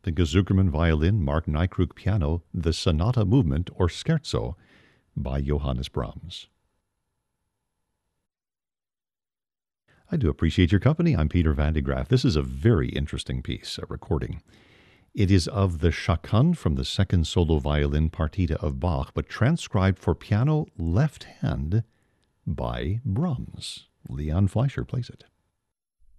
Inge Zuckerman violin, Mark Nykruk piano, the Sonata Movement or Scherzo by Johannes Brahms. I do appreciate your company. I'm Peter Van de Graaff. This is a very interesting piece, a recording. It is of the Chaconne from the second solo violin partita of Bach, but transcribed for piano left hand by Brahms. Leon Fleischer plays it.